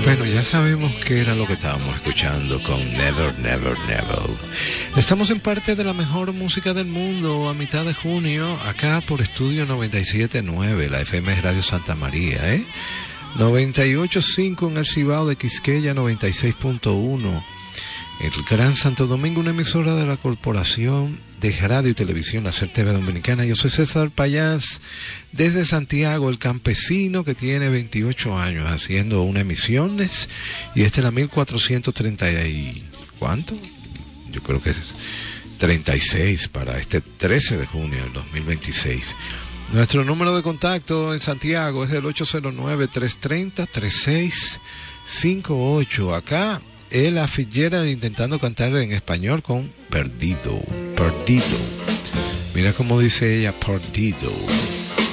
Bueno, ya sabemos qué era lo que estábamos escuchando con Never, Never, Never. Estamos en parte de la mejor música del mundo a mitad de junio, acá por Estudio 97.9, la FM Radio Santa María, 98.5 en el Cibao de Quisqueya, 96.1. El Gran Santo Domingo, una emisora de la Corporación de Radio y Televisión, la SER TV Dominicana. Yo soy César Payás, desde Santiago, el campesino que tiene 28 años haciendo una emisiones, y esta es la 1430 y... ¿cuánto? Yo creo que es 36 para este 13 de junio del 2026. Nuestro número de contacto en Santiago es el 809-330-3658. Acá Ella Fitzgerald intentando cantar en español con Perdido, Perdido. Mira cómo dice ella, Perdido.